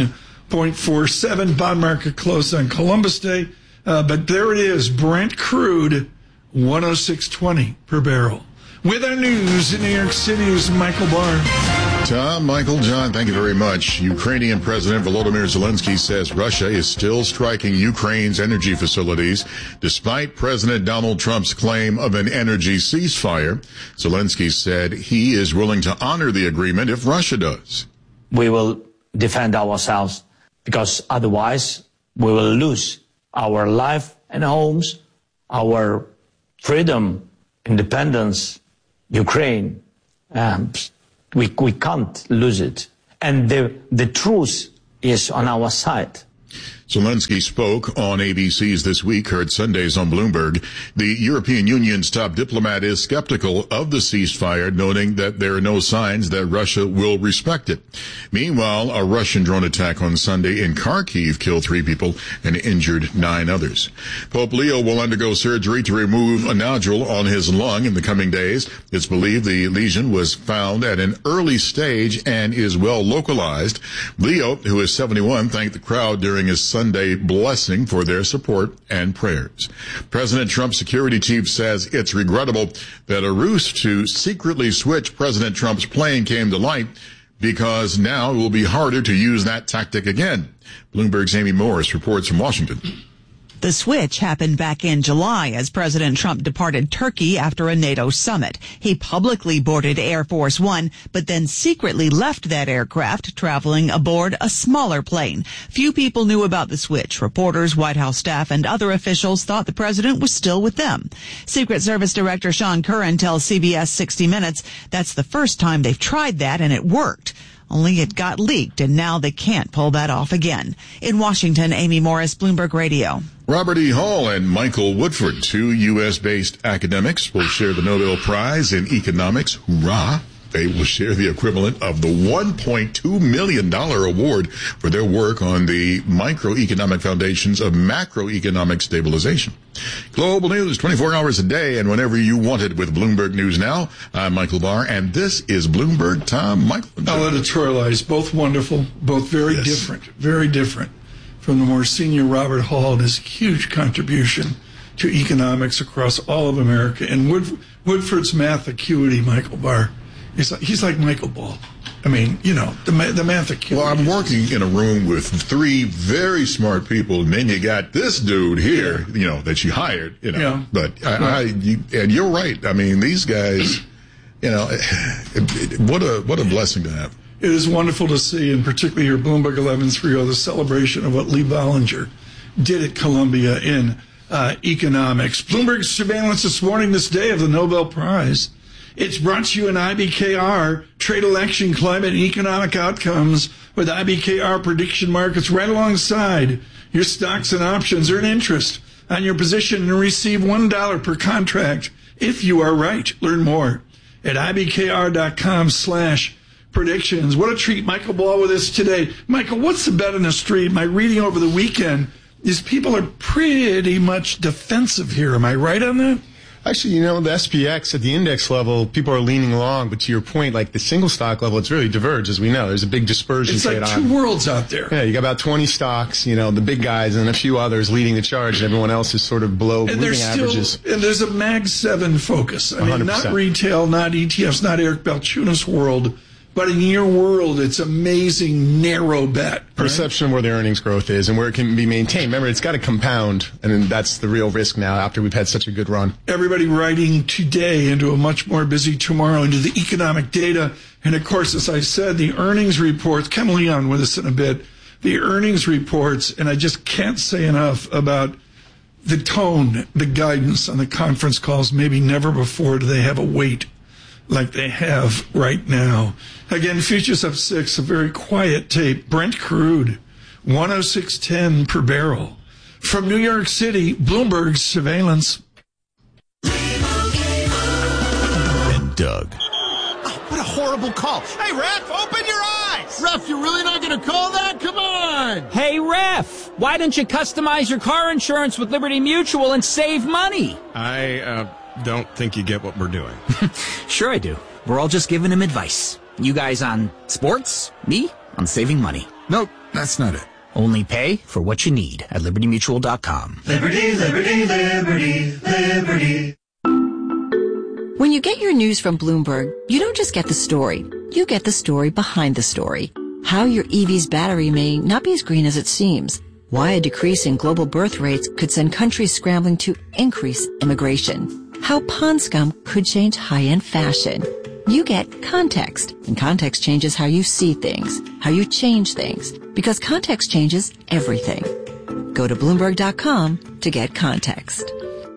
point four seven. Bond market close on Columbus Day. Uh, but there it is, Brent crude, one oh six twenty per barrel. With our news in New York City is Michael Barr. Tom, Michael, John, thank you very much. Ukrainian President Volodymyr Zelensky says Russia is still striking Ukraine's energy facilities despite President Donald Trump's claim of an energy ceasefire. Zelensky said he is willing to honor the agreement if Russia does. We will defend ourselves because otherwise we will lose our life and homes, our freedom, independence, Ukraine. Um, we we can't lose it. And the the truth is on our side. Zelensky spoke on A B C's This Week, heard Sundays on Bloomberg. The European Union's top diplomat is skeptical of the ceasefire, noting that there are no signs that Russia will respect it. Meanwhile, a Russian drone attack on Sunday in Kharkiv killed three people and injured nine others. Pope Leo will undergo surgery to remove a nodule on his lung in the coming days. It's believed the lesion was found at an early stage and is well localized. Leo, who is seventy-one, thanked the crowd during his Sunday blessing for their support and prayers. President Trump's security chief says it's regrettable that a ruse to secretly switch President Trump's plane came to light because now it will be harder to use that tactic again. Bloomberg's Amy Morris reports from Washington. The switch happened back in July as President Trump departed Turkey after a NATO summit. He publicly boarded Air Force One, but then secretly left that aircraft, traveling aboard a smaller plane. Few people knew about the switch. Reporters, White House staff, and other officials thought the president was still with them. Secret Service Director Sean Curran tells C B S sixty minutes that's the first time they've tried that, and it worked. Only it got leaked, and now they can't pull that off again. In Washington, Amy Morris, Bloomberg Radio. Robert E. Hall and Michael Woodford, two U S-based academics, will share the Nobel Prize in Economics. Hoorah! They will share the equivalent of the one point two million dollars award for their work on the microeconomic foundations of macroeconomic stabilization. Global news twenty-four hours a day and whenever you want it with Bloomberg News Now. I'm Michael Barr, and this is Bloomberg Tom. Michael. I'll editorialize. Both wonderful, both very yes. different, very different from the more senior Robert Hall and his huge contribution to economics across all of America. And Wood, Woodford's math acuity, Michael Barr. He's like, he's like Michael Ball. I mean, you know, the the math acuity. Well, I'm working in a room with three very smart people, and then you got this dude here, you know, that you hired, you know. Yeah. But I, I you, and you're right. I mean, these guys, you know, what a what a blessing to have. It is wonderful to see, and particularly here, Bloomberg eleven three oh, the celebration of what Lee Bollinger did at Columbia in uh, economics. Bloomberg's surveillance this morning, this day of the Nobel Prize. It's brought to you in I B K R, trade, election, climate, and economic outcomes with I B K R prediction markets right alongside your stocks and options. Earn interest on your position and receive one dollar per contract if you are right. Learn more at ibkr.com slash predictions. What a treat. Michael Ball with us today. Michael, what's the bet on the street? My reading over the weekend is people are pretty much defensive here. Am I right on that? Actually, you know, the S P X at the index level, people are leaning along, but to your point, like the single stock level, it's really diverged, as we know. There's a big dispersion. It's like two on. worlds out there. Yeah, you got about twenty stocks, you know, the big guys, and a few others leading the charge, and everyone else is sort of below and moving still, averages. And there's a Mag seven focus. I mean, one hundred percent. Not retail, not E T Fs, not Eric Balchunas' world, but in your world, it's amazing narrow bet. Right? Perception of where the earnings growth is and where it can be maintained. Remember, it's got to compound, and that's the real risk now after we've had such a good run. Everybody writing today into a much more busy tomorrow into the economic data. And, of course, as I said, the earnings reports. Ken Leon with us in a bit. The earnings reports, and I just can't say enough about the tone, the guidance on the conference calls. Maybe never before do they have a weight like they have right now. Again, futures up six, a very quiet tape. Brent crude, one oh six ten per barrel. From New York City, Bloomberg's surveillance. And Doug. Oh, what a horrible call. Hey, ref, open your eyes. Ref, you're really not going to call that? Come on. Hey, ref, why don't you customize your car insurance with Liberty Mutual and save money? I, uh... don't think you get what we're doing. Sure I do. We're all just giving him advice. You guys on sports, me on saving money. Nope, that's not it. Only pay for what you need at liberty mutual dot com. Liberty, liberty, liberty, liberty. When you get your news from Bloomberg, you don't just get the story. You get the story behind the story. How your E V's battery may not be as green as it seems. Why a decrease in global birth rates could send countries scrambling to increase immigration. How pond scum could change high-end fashion. You get context, and context changes how you see things, how you change things, because context changes everything. Go to Bloomberg dot com to get context.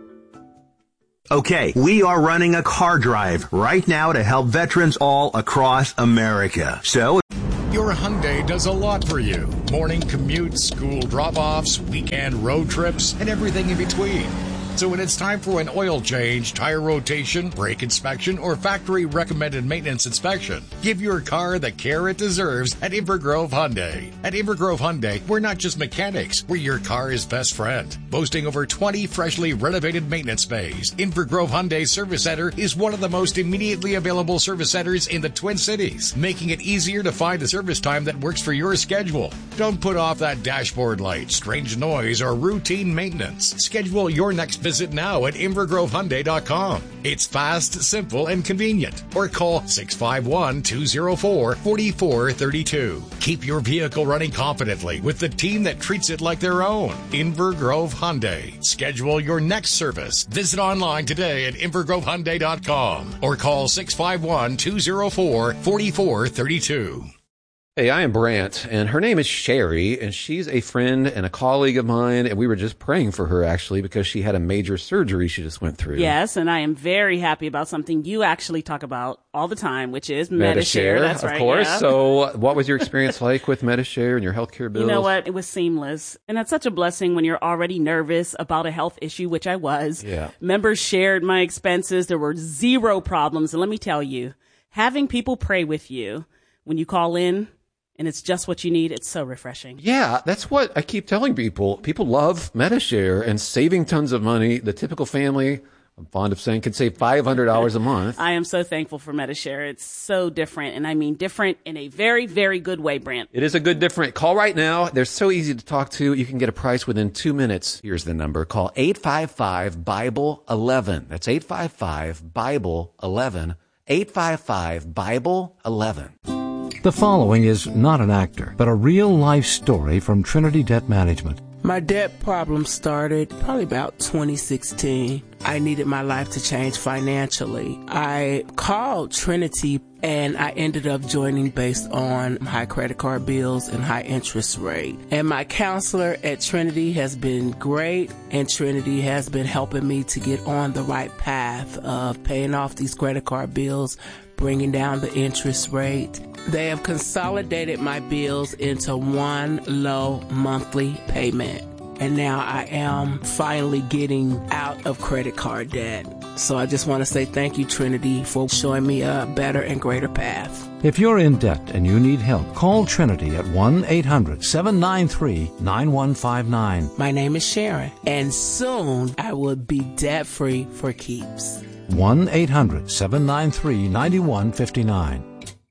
Okay, we are running a car drive right now to help veterans all across America. So, your Hyundai does a lot for you. Morning commutes, school drop-offs, weekend road trips, and everything in between. So when it's time for an oil change, tire rotation, brake inspection, or factory recommended maintenance inspection, give your car the care it deserves at Invergrove Hyundai. At Invergrove Hyundai, we're not just mechanics, we're your car's best friend. Boasting over twenty freshly renovated maintenance bays, Invergrove Hyundai Service Center is one of the most immediately available service centers in the Twin Cities, making it easier to find a service time that works for your schedule. Don't put off that dashboard light, strange noise, or routine maintenance. Schedule your next visit now at invergrove hyundai dot com. It's fast, simple, and convenient. Or call six five one, two zero four, four four three two. Keep your vehicle running confidently with the team that treats it like their own. Invergrove Hyundai. Schedule your next service. Visit online today at invergrove hyundai dot com or call six five one, two zero four, four four three two. Hey, I am Brant, and her name is Sherry, and she's a friend and a colleague of mine, and we were just praying for her, actually, because she had a major surgery she just went through. Yes, and I am very happy about something you actually talk about all the time, which is Medi-Share. That's of right, course. yeah. So what was your experience like with Medi-Share and your healthcare bills? You know what? It was seamless. And that's such a blessing when you're already nervous about a health issue, which I was. Yeah. Members shared my expenses. There were zero problems. And let me tell you, having people pray with you when you call in, and it's just what you need. It's so refreshing. Yeah, that's what I keep telling people. People love Medi-Share and saving tons of money. The typical family, I'm fond of saying, can save five hundred dollars a month. I am so thankful for Medi-Share. It's so different, and I mean different in a very, very good way, Brant. It is a good different. Call right now. They're so easy to talk to. You can get a price within two minutes. Here's the number. Call eight five five, Bible eleven. That's eight five five, Bible eleven. eight five five, Bible eleven. The following is not an actor, but a real-life story from Trinity Debt Management. My debt problem started probably about twenty sixteen. I needed my life to change financially. I called Trinity and I ended up joining based on high credit card bills and high interest rate. And my counselor at Trinity has been great, and Trinity has been helping me to get on the right path of paying off these credit card bills, bringing down the interest rate. They have consolidated my bills into one low monthly payment. And now I am finally getting out of credit card debt. So I just want to say thank you, Trinity, for showing me a better and greater path. If you're in debt and you need help, call Trinity at one eight hundred, seven nine three, nine one five nine. My name is Sharon, and soon I will be debt-free for keeps. one eight hundred, seven nine three, nine one five nine.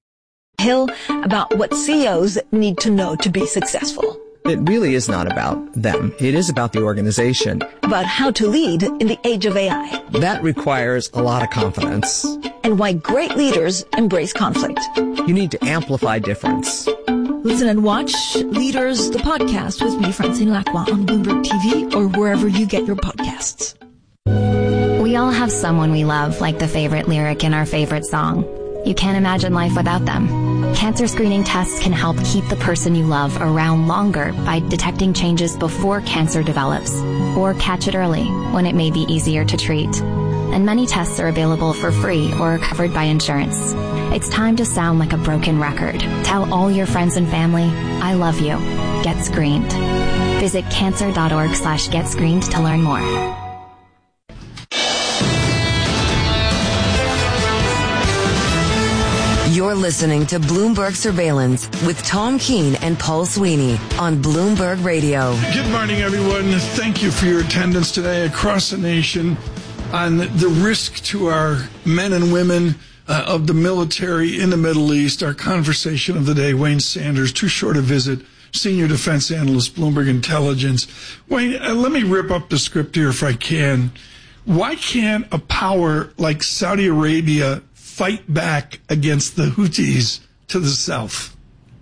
Hill about what C E Os need to know to be successful. It really is not about them. It is about the organization. About how to lead in the age of A I. That requires a lot of confidence. And why great leaders embrace conflict. You need to amplify difference. Listen and watch Leaders, the podcast with me, Francine Lacroix, on Bloomberg T V or wherever you get your podcasts. We all have someone we love, like the favorite lyric in our favorite song. You can't imagine life without them. Cancer screening tests can help keep the person you love around longer by detecting changes before cancer develops, or catch it early when it may be easier to treat. And many tests are available for free or are covered by insurance. It's time to sound like a broken record. Tell all your friends and family, I love you. Get screened. Visit cancer.org slash get screened to learn more. You're listening to Bloomberg Surveillance with Tom Keene and Paul Sweeney on Bloomberg Radio. Good morning, everyone. Thank you for your attendance today across the nation on the risk to our men and women uh, of the military in the Middle East. Our conversation of the day, Wayne Sanders, too short a visit senior defense analyst, Bloomberg Intelligence. Wayne, uh, let me rip up the script here if I can. Why can't a power like Saudi Arabia fight back against the Houthis to the south?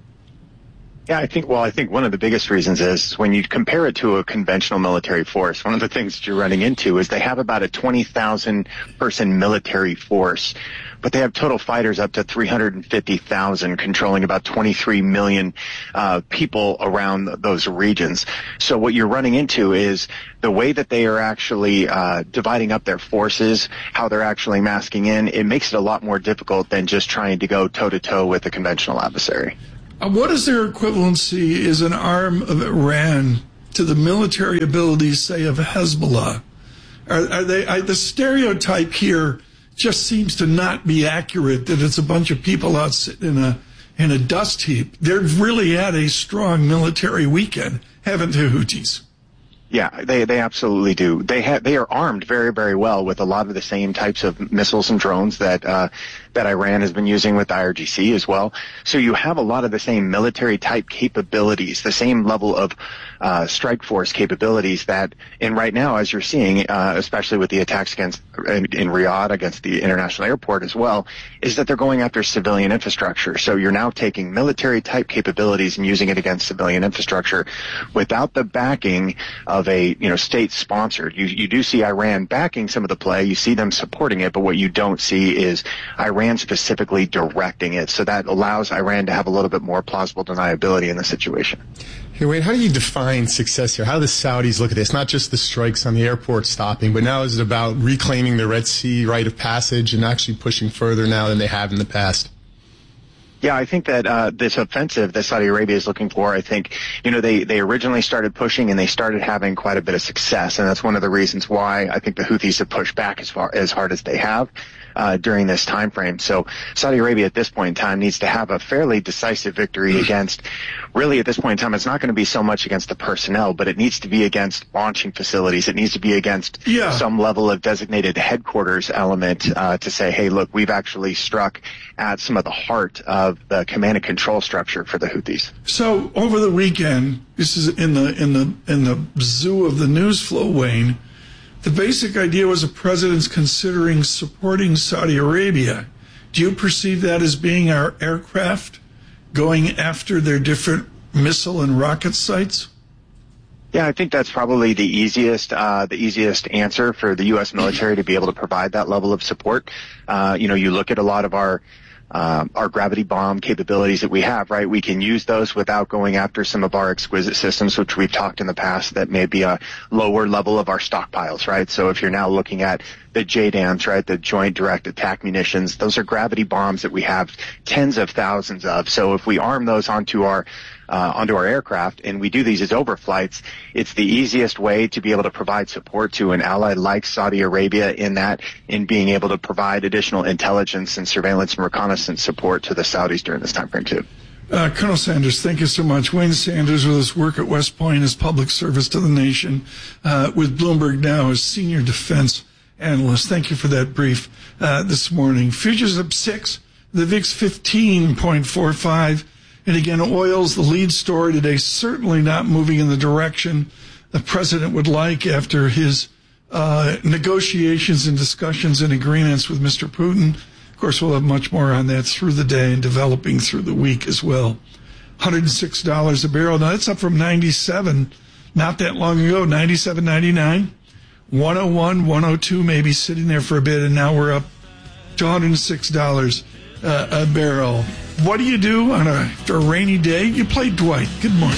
Yeah, I think, well, I think one of the biggest reasons is when you compare it to a conventional military force, one of the things that you're running into is they have about a twenty thousand person military force, but they have total fighters up to three hundred fifty thousand, controlling about twenty-three million uh, people around those regions. So what you're running into is the way that they are actually uh, dividing up their forces, how they're actually masking in, it makes it a lot more difficult than just trying to go toe-to-toe with a conventional adversary. Uh, what is their equivalency as an arm of Iran to the military abilities, say, of Hezbollah? Are, are they? I, the stereotype here just seems to not be accurate. That it's a bunch of people out sitting in a in a dust heap. They've really had a strong military weekend, haven't the Houthis? Yeah, they they absolutely do. They have they are armed very very well with a lot of the same types of missiles and drones that uh, that Iran has been using with I R G C as well. So you have a lot of the same military type capabilities, the same level of uh, strike force capabilities that, and right now, as you're seeing, uh, especially with the attacks against in, in Riyadh against the international airport as well, is that they're going after civilian infrastructure. So you're now taking military type capabilities and using it against civilian infrastructure without the backing of a, you know, state sponsored. You you do see Iran backing some of the play, you see them supporting it, but what you don't see is Iran specifically directing it. So that allows Iran to have a little bit more plausible deniability in the situation. Hey, Wayne, how do you define success here? How do the Saudis look at this? Not just the strikes on the airport stopping, but now is it about reclaiming the Red Sea rite of passage and actually pushing further now than they have in the past? Yeah, I think that uh, this offensive that Saudi Arabia is looking for, I think, you know, they, they originally started pushing and they started having quite a bit of success. And that's one of the reasons why I think the Houthis have pushed back as far as hard as they have uh, during this time frame. So Saudi Arabia at this point in time needs to have a fairly decisive victory against, really at this point in time, it's not going to be so much against the personnel, but it needs to be against launching facilities. It needs to be against yeah. some level of designated headquarters element uh, to say, hey, look, we've actually struck at some of the heart of the command and control structure for the Houthis. So over the weekend, this is in the in the in the zoo of the news flow, Wayne, the basic idea was the president's considering supporting Saudi Arabia. Do you perceive that as being our aircraft going after their different missile and rocket sites? Yeah, I think that's probably the easiest, uh, the easiest answer for the U S military to be able to provide that level of support. Uh, you know, you look at a lot of our Um, our gravity bomb capabilities that we have, right? We can use those without going after some of our exquisite systems, which we've talked in the past that may be a lower level of our stockpiles, right? So if you're now looking at the J DAMs, right, the Joint Direct Attack Munitions, those are gravity bombs that we have tens of thousands of. So if we arm those onto our Uh, onto our aircraft, and we do these as overflights, it's the easiest way to be able to provide support to an ally like Saudi Arabia in that, in being able to provide additional intelligence and surveillance and reconnaissance support to the Saudis during this time frame too. Uh, Colonel Sanders, thank you so much. Wayne Sanders with his work at West Point as public service to the nation, uh, with Bloomberg now as senior defense analyst. Thank you for that brief uh, this morning. Futures up six, the V I X fifteen point four five. And again, oil's the lead story today, certainly not moving in the direction the president would like after his uh, negotiations and discussions and agreements with Mister Putin. Of course, we'll have much more on that through the day and developing through the week as well. one hundred six dollars a barrel. Now, that's up from ninety-seven not that long ago, ninety-seven ninety-nine. one oh one, one oh two maybe sitting there for a bit, and now we're up to one hundred six dollars uh, a barrel. What do you do on a, after a rainy day? You play Dwight. Good morning.